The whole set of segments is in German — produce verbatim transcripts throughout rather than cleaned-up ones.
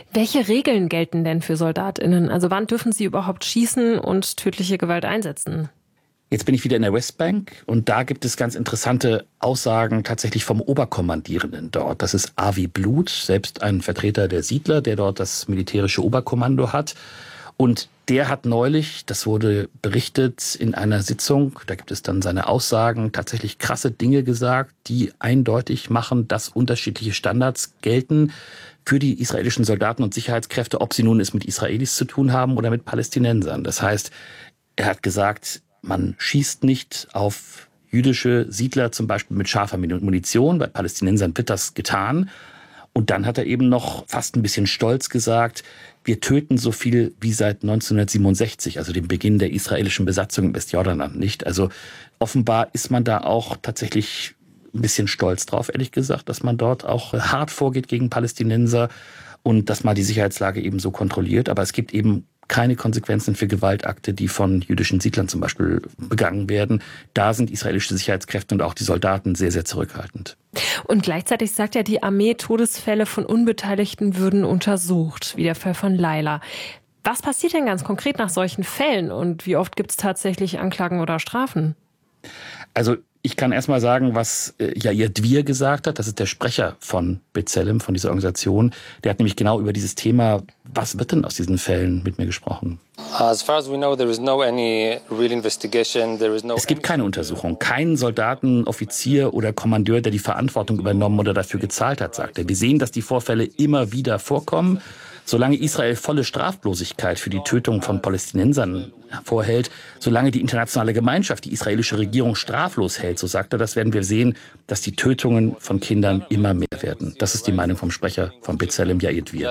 Welche Regeln gelten denn für SoldatInnen? Also wann dürfen sie überhaupt schießen und tödliche Gewalt einsetzen? Jetzt bin ich wieder in der Westbank und da gibt es ganz interessante Aussagen tatsächlich vom Oberkommandierenden dort. Das ist Avi Blut, selbst ein Vertreter der Siedler, der dort das militärische Oberkommando hat. Und der hat neulich, das wurde berichtet in einer Sitzung, da gibt es dann seine Aussagen, tatsächlich krasse Dinge gesagt, die eindeutig machen, dass unterschiedliche Standards gelten für die israelischen Soldaten und Sicherheitskräfte, ob sie nun es mit Israelis zu tun haben oder mit Palästinensern. Das heißt, er hat gesagt, man schießt nicht auf jüdische Siedler zum Beispiel mit scharfer Munition. Bei Palästinensern wird das getan. Und dann hat er eben noch fast ein bisschen stolz gesagt, wir töten so viel wie seit neunzehnhundertsiebenundsechzig, also dem Beginn der israelischen Besatzung im Westjordanland nicht. Also offenbar ist man da auch tatsächlich ein bisschen stolz drauf, ehrlich gesagt, dass man dort auch hart vorgeht gegen Palästinenser und dass man die Sicherheitslage eben so kontrolliert. Aber es gibt eben keine Konsequenzen für Gewaltakte, die von jüdischen Siedlern zum Beispiel begangen werden. Da sind israelische Sicherheitskräfte und auch die Soldaten sehr, sehr zurückhaltend. Und gleichzeitig sagt ja die Armee, Todesfälle von Unbeteiligten würden untersucht, wie der Fall von Laila. Was passiert denn ganz konkret nach solchen Fällen und wie oft gibt es tatsächlich Anklagen oder Strafen? Also ich kann erst mal sagen, was Yair Dvir gesagt hat. Das ist der Sprecher von B'Tselem, von dieser Organisation. Der hat nämlich genau über dieses Thema, was wird denn aus diesen Fällen, mit mir gesprochen. Es gibt keine Untersuchung, keinen Soldaten, Offizier oder Kommandeur, der die Verantwortung übernommen oder dafür gezahlt hat, sagt er. Wir sehen, dass die Vorfälle immer wieder vorkommen. Solange Israel volle Straflosigkeit für die Tötung von Palästinensern vorhält, solange die internationale Gemeinschaft die israelische Regierung straflos hält, so sagt er, das werden wir sehen, dass die Tötungen von Kindern immer mehr werden. Das ist die Meinung vom Sprecher von B'Tselem, Yair Dvir.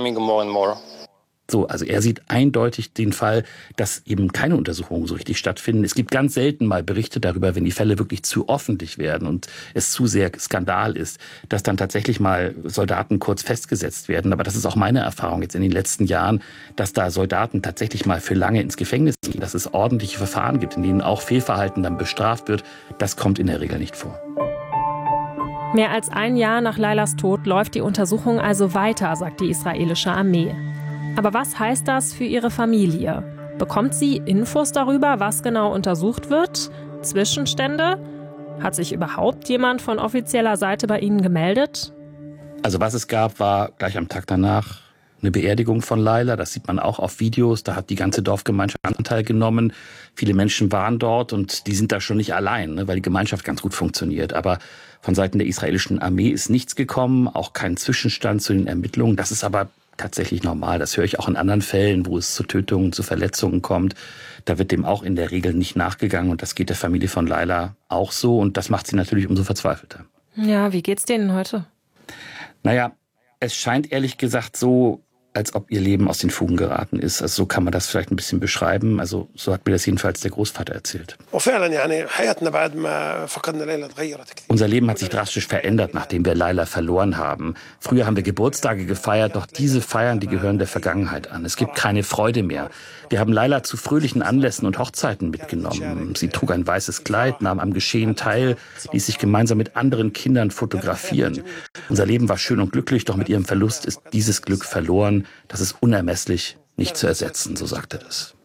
So, also er sieht eindeutig den Fall, dass eben keine Untersuchungen so richtig stattfinden. Es gibt ganz selten mal Berichte darüber, wenn die Fälle wirklich zu öffentlich werden und es zu sehr Skandal ist, dass dann tatsächlich mal Soldaten kurz festgesetzt werden. Aber das ist auch meine Erfahrung jetzt in den letzten Jahren, dass da Soldaten tatsächlich mal für lange ins Gefängnis gehen, dass es ordentliche Verfahren gibt, in denen auch Fehlverhalten dann bestraft wird. Das kommt in der Regel nicht vor. Mehr als ein Jahr nach Lailas Tod läuft die Untersuchung also weiter, sagt die israelische Armee. Aber was heißt das für ihre Familie? Bekommt sie Infos darüber, was genau untersucht wird? Zwischenstände? Hat sich überhaupt jemand von offizieller Seite bei Ihnen gemeldet? Also was es gab, war gleich am Tag danach eine Beerdigung von Laila. Das sieht man auch auf Videos. Da hat die ganze Dorfgemeinschaft Anteil genommen. Viele Menschen waren dort und die sind da schon nicht allein, ne, weil die Gemeinschaft ganz gut funktioniert. Aber von Seiten der israelischen Armee ist nichts gekommen, auch kein Zwischenstand zu den Ermittlungen. Das ist aber tatsächlich normal. Das höre ich auch in anderen Fällen, wo es zu Tötungen, zu Verletzungen kommt. Da wird dem auch in der Regel nicht nachgegangen und das geht der Familie von Laila auch so und das macht sie natürlich umso verzweifelter. Ja, wie geht's denen heute? Naja, es scheint ehrlich gesagt so, als ob ihr Leben aus den Fugen geraten ist. Also so kann man das vielleicht ein bisschen beschreiben. Also so hat mir das jedenfalls der Großvater erzählt. Unser Leben hat sich drastisch verändert, nachdem wir Laila verloren haben. Früher haben wir Geburtstage gefeiert, doch diese Feiern, die gehören der Vergangenheit an. Es gibt keine Freude mehr. Wir haben Laila zu fröhlichen Anlässen und Hochzeiten mitgenommen. Sie trug ein weißes Kleid, nahm am Geschehen teil, ließ sich gemeinsam mit anderen Kindern fotografieren. Unser Leben war schön und glücklich, doch mit ihrem Verlust ist dieses Glück verloren. Das ist unermesslich, nicht zu ersetzen, so sagt er das.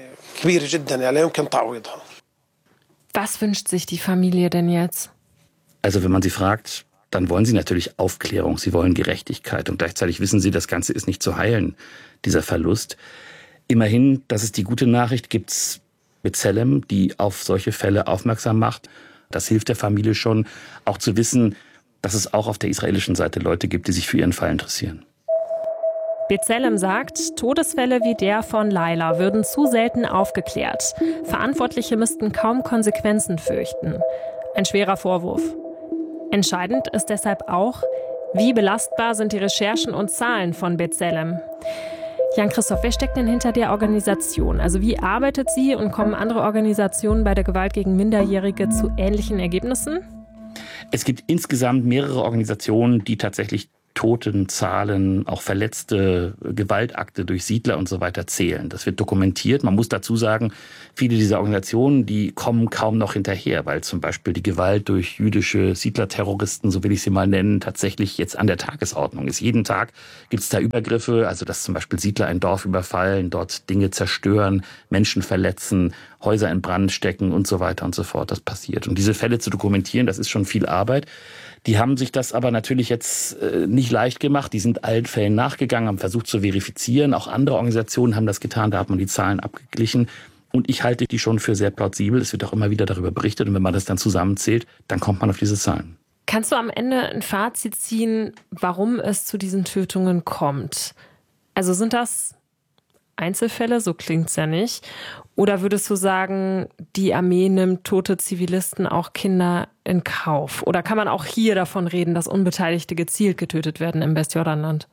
Was wünscht sich die Familie denn jetzt? Also wenn man sie fragt, dann wollen sie natürlich Aufklärung, sie wollen Gerechtigkeit und gleichzeitig wissen sie, das Ganze ist nicht zu heilen, dieser Verlust. Immerhin, das ist die gute Nachricht, gibt es B'Tselem, die auf solche Fälle aufmerksam macht. Das hilft der Familie schon, auch zu wissen, dass es auch auf der israelischen Seite Leute gibt, die sich für ihren Fall interessieren. B'Tselem sagt, Todesfälle wie der von Laila würden zu selten aufgeklärt. Verantwortliche müssten kaum Konsequenzen fürchten. Ein schwerer Vorwurf. Entscheidend ist deshalb auch, wie belastbar sind die Recherchen und Zahlen von B'Tselem. Jan-Christoph, wer steckt denn hinter der Organisation? Also wie arbeitet sie und kommen andere Organisationen bei der Gewalt gegen Minderjährige zu ähnlichen Ergebnissen? Es gibt insgesamt mehrere Organisationen, die tatsächlich Totenzahlen, auch verletzte Gewaltakte durch Siedler und so weiter zählen. Das wird dokumentiert. Man muss dazu sagen, viele dieser Organisationen, die kommen kaum noch hinterher, weil zum Beispiel die Gewalt durch jüdische Siedlerterroristen, so will ich sie mal nennen, tatsächlich jetzt an der Tagesordnung ist. Jeden Tag gibt es da Übergriffe, also dass zum Beispiel Siedler ein Dorf überfallen, dort Dinge zerstören, Menschen verletzen, Häuser in Brand stecken und so weiter und so fort. Das passiert. Und diese Fälle zu dokumentieren, das ist schon viel Arbeit. Die haben sich das aber natürlich jetzt äh, nicht leicht gemacht. Die sind allen Fällen nachgegangen, haben versucht zu verifizieren. Auch andere Organisationen haben das getan. Da hat man die Zahlen abgeglichen. Und ich halte die schon für sehr plausibel. Es wird auch immer wieder darüber berichtet. Und wenn man das dann zusammenzählt, dann kommt man auf diese Zahlen. Kannst du am Ende ein Fazit ziehen, warum es zu diesen Tötungen kommt? Also sind das Einzelfälle? So klingt's ja nicht. Oder würdest du sagen, die Armee nimmt tote Zivilisten, auch Kinder, in Kauf? Oder kann man auch hier davon reden, dass Unbeteiligte gezielt getötet werden im Westjordanland?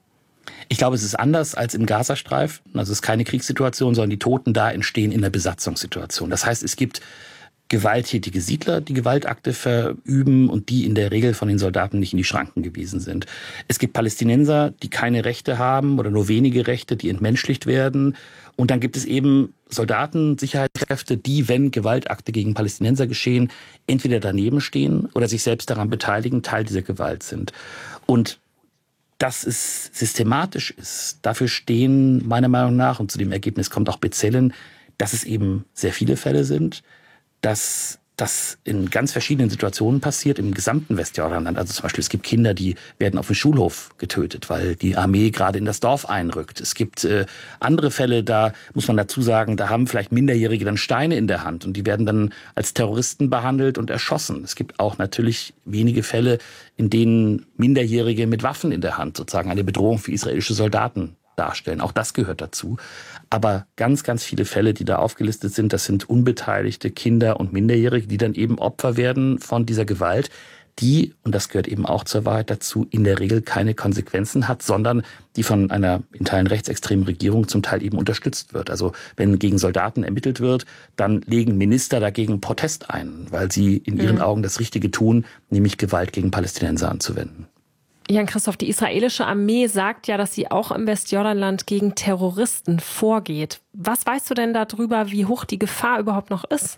Ich glaube, es ist anders als im Gazastreifen. Also es ist keine Kriegssituation, sondern die Toten da entstehen in der Besatzungssituation. Das heißt, es gibt gewalttätige Siedler, die Gewaltakte verüben und die in der Regel von den Soldaten nicht in die Schranken gewiesen sind. Es gibt Palästinenser, die keine Rechte haben oder nur wenige Rechte, die entmenschlicht werden. Und dann gibt es eben Soldaten, Sicherheitskräfte, die, wenn Gewaltakte gegen Palästinenser geschehen, entweder daneben stehen oder sich selbst daran beteiligen, Teil dieser Gewalt sind. Und dass es systematisch ist, dafür stehen meiner Meinung nach, und zu dem Ergebnis kommt auch B'Tselem, dass es eben sehr viele Fälle sind, dass das in ganz verschiedenen Situationen passiert, im gesamten Westjordanland. Also zum Beispiel, es gibt Kinder, die werden auf dem Schulhof getötet, weil die Armee gerade in das Dorf einrückt. Es gibt äh, andere Fälle, da muss man dazu sagen, da haben vielleicht Minderjährige dann Steine in der Hand und die werden dann als Terroristen behandelt und erschossen. Es gibt auch natürlich wenige Fälle, in denen Minderjährige mit Waffen in der Hand sozusagen eine Bedrohung für israelische Soldaten darstellen. Auch das gehört dazu. Aber ganz, ganz viele Fälle, die da aufgelistet sind, das sind unbeteiligte Kinder und Minderjährige, die dann eben Opfer werden von dieser Gewalt, die, und das gehört eben auch zur Wahrheit dazu, in der Regel keine Konsequenzen hat, sondern die von einer in Teilen rechtsextremen Regierung zum Teil eben unterstützt wird. Also wenn gegen Soldaten ermittelt wird, dann legen Minister dagegen Protest ein, weil sie in ihren mhm. Augen das Richtige tun, nämlich Gewalt gegen Palästinenser anzuwenden. Jan-Christoph, die israelische Armee sagt ja, dass sie auch im Westjordanland gegen Terroristen vorgeht. Was weißt du denn darüber, wie hoch die Gefahr überhaupt noch ist?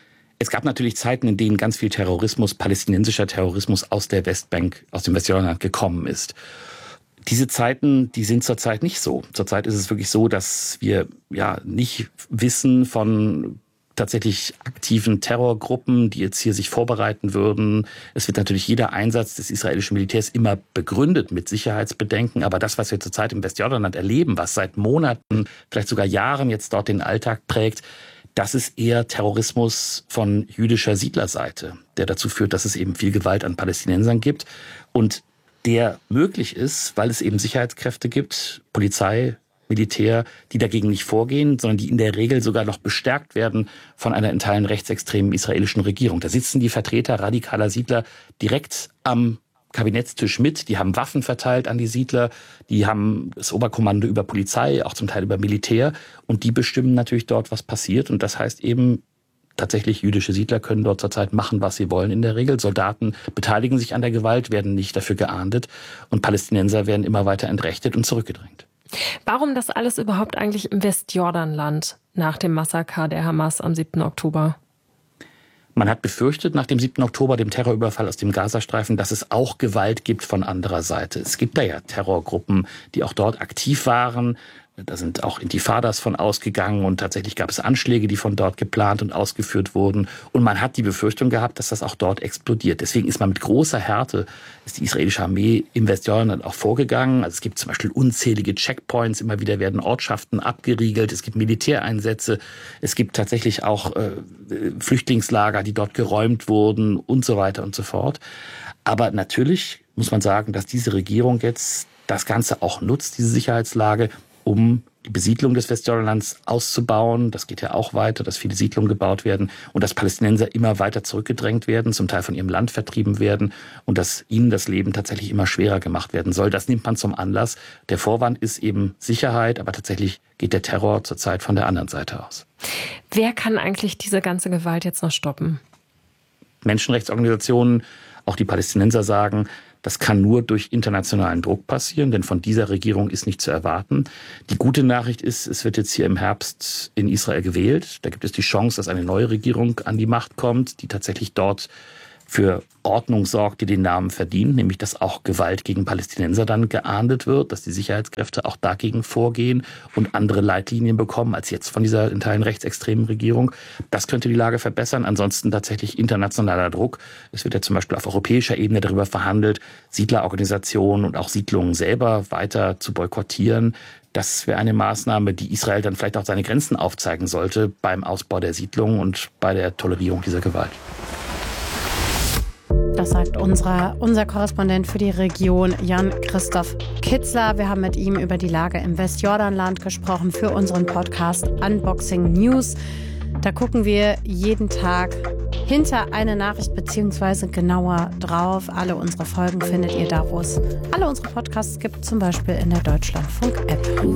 Es gab natürlich Zeiten, in denen ganz viel Terrorismus, palästinensischer Terrorismus aus der Westbank, aus dem Westjordanland gekommen ist. Diese Zeiten, die sind zurzeit nicht so. Zurzeit ist es wirklich so, dass wir ja nicht wissen von tatsächlich aktiven Terrorgruppen, die jetzt hier sich vorbereiten würden. Es wird natürlich jeder Einsatz des israelischen Militärs immer begründet mit Sicherheitsbedenken. Aber das, was wir zurzeit im Westjordanland erleben, was seit Monaten, vielleicht sogar Jahren jetzt dort den Alltag prägt, das ist eher Terrorismus von jüdischer Siedlerseite, der dazu führt, dass es eben viel Gewalt an Palästinensern gibt und der möglich ist, weil es eben Sicherheitskräfte gibt, Polizei, Militär, die dagegen nicht vorgehen, sondern die in der Regel sogar noch bestärkt werden von einer in Teilen rechtsextremen israelischen Regierung. Da sitzen die Vertreter radikaler Siedler direkt am Kabinettstisch mit. Die haben Waffen verteilt an die Siedler, die haben das Oberkommando über Polizei, auch zum Teil über Militär. Und die bestimmen natürlich dort, was passiert. Und das heißt eben, tatsächlich jüdische Siedler können dort zurzeit machen, was sie wollen in der Regel. Soldaten beteiligen sich an der Gewalt, werden nicht dafür geahndet. Und Palästinenser werden immer weiter entrechtet und zurückgedrängt. Warum das alles überhaupt eigentlich im Westjordanland nach dem Massaker der Hamas am siebten Oktober? Man hat befürchtet nach dem siebten Oktober, dem Terrorüberfall aus dem Gazastreifen, dass es auch Gewalt gibt von anderer Seite. Es gibt da ja Terrorgruppen, die auch dort aktiv waren. Da sind auch Intifadas von ausgegangen und tatsächlich gab es Anschläge, die von dort geplant und ausgeführt wurden. Und man hat die Befürchtung gehabt, dass das auch dort explodiert. Deswegen ist man mit großer Härte, ist die israelische Armee im Westjordanland auch vorgegangen. Also es gibt zum Beispiel unzählige Checkpoints, immer wieder werden Ortschaften abgeriegelt, es gibt Militäreinsätze, es gibt tatsächlich auch äh, Flüchtlingslager, die dort geräumt wurden und so weiter und so fort. Aber natürlich muss man sagen, dass diese Regierung jetzt das Ganze auch nutzt, diese Sicherheitslage, um die Besiedlung des Westjordanlands auszubauen. Das geht ja auch weiter, dass viele Siedlungen gebaut werden und dass Palästinenser immer weiter zurückgedrängt werden, zum Teil von ihrem Land vertrieben werden und dass ihnen das Leben tatsächlich immer schwerer gemacht werden soll. Das nimmt man zum Anlass. Der Vorwand ist eben Sicherheit, aber tatsächlich geht der Terror zurzeit von der anderen Seite aus. Wer kann eigentlich diese ganze Gewalt jetzt noch stoppen? Menschenrechtsorganisationen, auch die Palästinenser sagen, Das kann nur durch internationalen Druck passieren, denn von dieser Regierung ist nicht zu erwarten. Die gute Nachricht ist, es wird jetzt hier im Herbst in Israel gewählt. Da gibt es die Chance, dass eine neue Regierung an die Macht kommt, die tatsächlich dort für Ordnung sorgt, die den Namen verdient, nämlich dass auch Gewalt gegen Palästinenser dann geahndet wird, dass die Sicherheitskräfte auch dagegen vorgehen und andere Leitlinien bekommen als jetzt von dieser in Teilen rechtsextremen Regierung. Das könnte die Lage verbessern. Ansonsten tatsächlich internationaler Druck. Es wird ja zum Beispiel auf europäischer Ebene darüber verhandelt, Siedlerorganisationen und auch Siedlungen selber weiter zu boykottieren. Das wäre eine Maßnahme, die Israel dann vielleicht auch seine Grenzen aufzeigen sollte beim Ausbau der Siedlungen und bei der Tolerierung dieser Gewalt. Das sagt unser, unser Korrespondent für die Region, Jan-Christoph Kitzler. Wir haben mit ihm über die Lage im Westjordanland gesprochen für unseren Podcast Unboxing News. Da gucken wir jeden Tag hinter eine Nachricht beziehungsweise genauer drauf. Alle unsere Folgen findet ihr da, wo es alle unsere Podcasts gibt, zum Beispiel in der Deutschlandfunk-App.